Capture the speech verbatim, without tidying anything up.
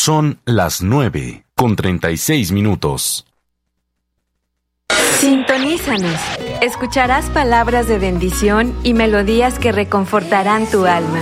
Son las nueve con treinta y seis minutos. Sintonízanos. Escucharás palabras de bendición y melodías que reconfortarán tu alma.